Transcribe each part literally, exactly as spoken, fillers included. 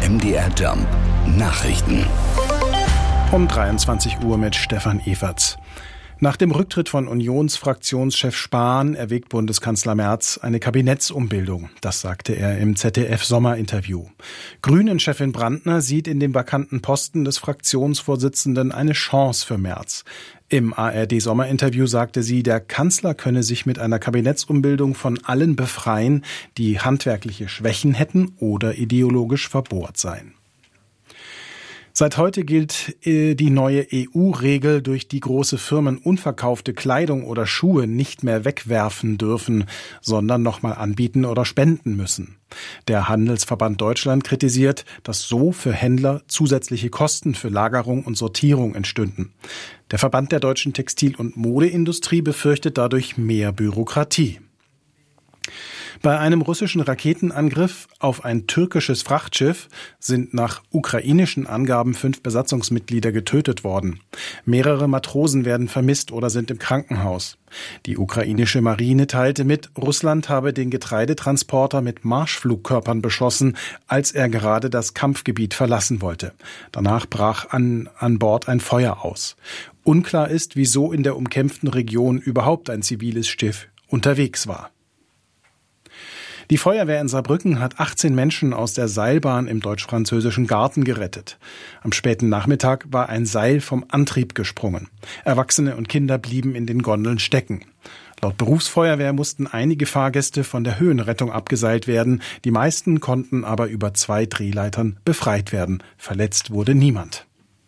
M D R Jump Nachrichten. Um dreiundzwanzig Uhr mit Stefan Everts. Nach dem Rücktritt von Unionsfraktionschef Spahn erwägt Bundeskanzler Merz eine Kabinettsumbildung. Das sagte er im Z D F-Sommerinterview. Grünen-Chefin Brandner sieht in dem vakanten Posten des Fraktionsvorsitzenden eine Chance für Merz. Im A R D-Sommerinterview sagte sie, der Kanzler könne sich mit einer Kabinettsumbildung von allen befreien, die handwerkliche Schwächen hätten oder ideologisch verbohrt seien. Seit heute gilt die neue E U-Regel, durch die große Firmen unverkaufte Kleidung oder Schuhe nicht mehr wegwerfen dürfen, sondern nochmal anbieten oder spenden müssen. Der Handelsverband Deutschland kritisiert, dass so für Händler zusätzliche Kosten für Lagerung und Sortierung entstünden. Der Verband der deutschen Textil- und Modeindustrie befürchtet dadurch mehr Bürokratie. Bei einem russischen Raketenangriff auf ein türkisches Frachtschiff sind nach ukrainischen Angaben fünf Besatzungsmitglieder getötet worden. Mehrere Matrosen werden vermisst oder sind im Krankenhaus. Die ukrainische Marine teilte mit, Russland habe den Getreidetransporter mit Marschflugkörpern beschossen, als er gerade das Kampfgebiet verlassen wollte. Danach brach an, an Bord ein Feuer aus. Unklar ist, wieso in der umkämpften Region überhaupt ein ziviles Schiff unterwegs war. Die Feuerwehr in Saarbrücken hat achtzehn Menschen aus der Seilbahn im deutsch-französischen Garten gerettet. Am späten Nachmittag war ein Seil vom Antrieb gesprungen. Erwachsene und Kinder blieben in den Gondeln stecken. Laut Berufsfeuerwehr mussten einige Fahrgäste von der Höhenrettung abgeseilt werden. Die meisten konnten aber über zwei Drehleitern befreit werden. Verletzt wurde niemand.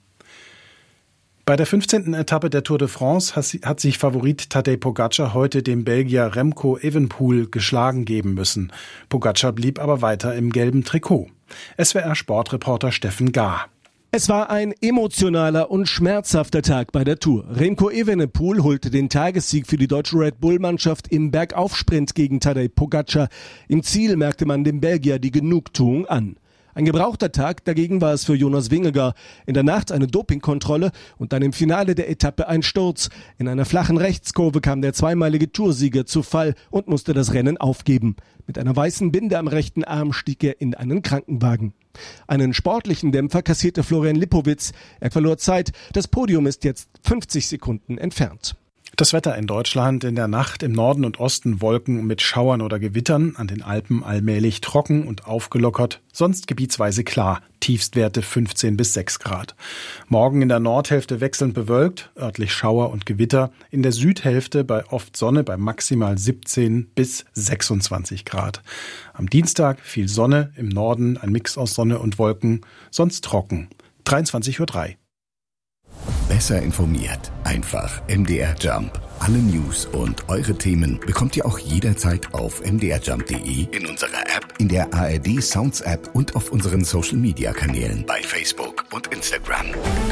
Bei der fünfzehnten Etappe der Tour de France hat sich Favorit Tadej Pogačar heute dem Belgier Remco Evenepoel geschlagen geben müssen. Pogačar blieb aber weiter im gelben Trikot. S W R-Sportreporter Steffen Gahr. Es war ein emotionaler und schmerzhafter Tag bei der Tour. Remco Evenepoel holte den Tagessieg für die deutsche Red Bull-Mannschaft im Bergaufsprint gegen Tadej Pogačar. Im Ziel merkte man dem Belgier die Genugtuung an. Ein gebrauchter Tag, dagegen war es für Jonas Vingegaard. In der Nacht eine Dopingkontrolle und dann im Finale der Etappe ein Sturz. In einer flachen Rechtskurve kam der zweimalige Toursieger zu Fall und musste das Rennen aufgeben. Mit einer weißen Binde am rechten Arm stieg er in einen Krankenwagen. Einen sportlichen Dämpfer kassierte Florian Lipowitz. Er verlor Zeit. Das Podium ist jetzt fünfzig Sekunden entfernt. Das Wetter in Deutschland: in der Nacht im Norden und Osten Wolken mit Schauern oder Gewittern, an den Alpen allmählich trocken und aufgelockert, sonst gebietsweise klar, Tiefstwerte fünfzehn bis sechs Grad. Morgen in der Nordhälfte wechselnd bewölkt, örtlich Schauer und Gewitter, in der Südhälfte bei oft Sonne bei maximal siebzehn bis sechsundzwanzig Grad. Am Dienstag viel Sonne, im Norden ein Mix aus Sonne und Wolken, sonst trocken. dreiundzwanzig Uhr drei. Besser informiert. Einfach M D R Jump. Alle News und eure Themen bekommt ihr auch jederzeit auf m d r jump punkt d e, in unserer App, in der A R D Sounds App und auf unseren Social Media Kanälen bei Facebook und Instagram.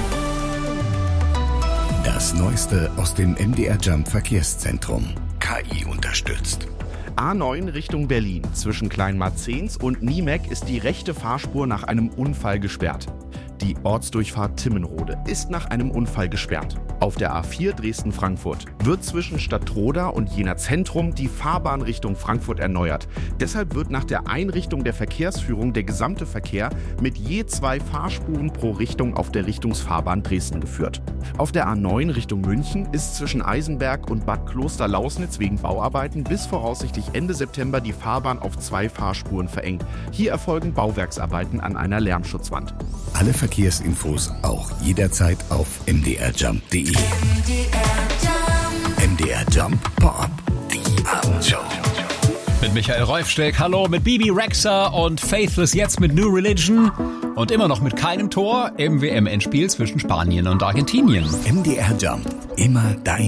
Das Neueste aus dem M D R Jump Verkehrszentrum. K I unterstützt. A neun Richtung Berlin. Zwischen Kleinmarzens und Niemek ist die rechte Fahrspur nach einem Unfall gesperrt. Die Ortsdurchfahrt Timmenrode ist nach einem Unfall gesperrt. Auf der A vier Dresden-Frankfurt wird zwischen Stadtroda und Jena Zentrum die Fahrbahn Richtung Frankfurt erneuert. Deshalb wird nach der Einrichtung der Verkehrsführung der gesamte Verkehr mit je zwei Fahrspuren pro Richtung auf der Richtungsfahrbahn Dresden geführt. Auf der A neun Richtung München ist zwischen Eisenberg und Bad Kloster-Lausnitz wegen Bauarbeiten bis voraussichtlich Ende September die Fahrbahn auf zwei Fahrspuren verengt. Hier erfolgen Bauwerksarbeiten an einer Lärmschutzwand. Alle Verkehrsinfos auch jederzeit auf m d r jump punkt d e. M D R Jump Pop, die Abendshow. Mit Michael Reufsteck, hallo, mit Bibi Rexha und Faithless jetzt mit New Religion und immer noch mit keinem Tor im W M-Endspiel zwischen Spanien und Argentinien. M D R Jump, immer dein